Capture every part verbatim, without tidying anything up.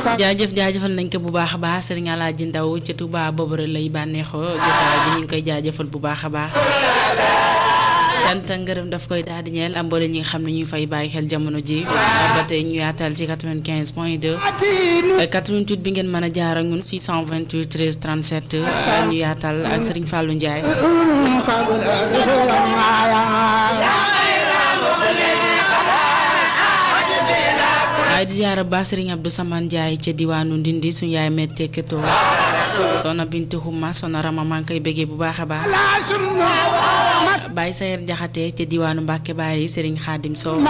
jaajëf jaajëfal nañ ko bu baax a baax Serigne Alaaji Ndaw ca Touba Bobore lay bànneexoo jotaay bi ñu ngi koy jaajëfal bu baax a baax cant ak ngërëm daf koy daal di ñeel am mboole ñi nga xam ne ñu fay bàyyi xel jamono ji ba tey ñu yaatal ci quatre-vingt-quinze point deux quatre-vingt-huit bi ngeen mën a jaar ak ñun six cent vingt-huit treize trente-sept ñu yaatal ak Serigne Fallou Ndiaye waaye di ziyaara ba Serigne Abdou Samane Ndiaye ca diwaanu Ndindi suñu yaay metteeketoo Soxna Bintu Xuma Soxna Rama maa ngi koy bëggee bu baax a baax Baye Sayer Jaxate ca diwaanu Mbàkke Baari Serigne Khadim Sow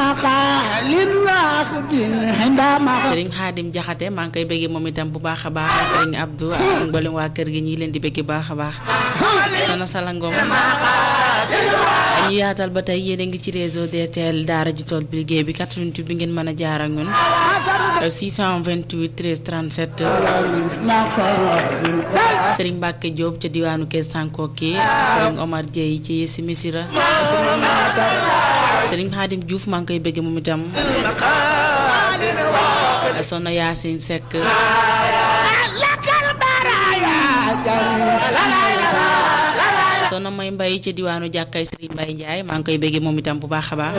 Serigne Khadim Jaxate maa ngi koy bëggee moom itam bu baax a baax Serigne Abdou ak mboolem waa kër gi ñi leen di bëggee bu baax a baax Soxna Salangom ñu yaatal ba tey yéen a ngi ci réseau D T L daara ji tool bi liggéey bi quatre-vingt-huit bi ngeen mën a jaar ak ñun six cent vingt-huit treize trente-sept Serigne Mbacke Diop ca diwaanu Kees Sankoki Serigne Omar Dieye ci Yessi Missira Serigne Khadim Diouf maa ngi koy bëgg moom itam Soxna Yacine Seck Soxna May Mbaye ci diwaanu jàkkay Serigne Mbaye Ndiaye maa ngi koy bëggee moom itam bu baax a baax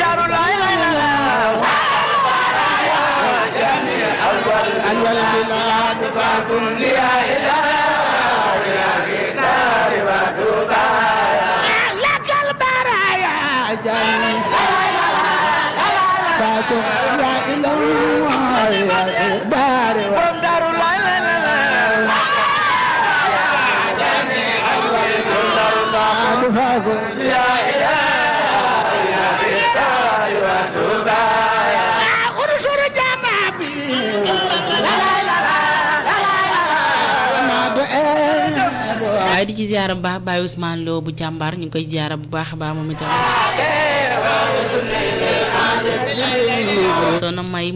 waaye di ci ziyaara bu baax Baye Ousmane Lo bu jàmbaar ñu ngi koy ziyaara bu baax a baax moom itam Soxna May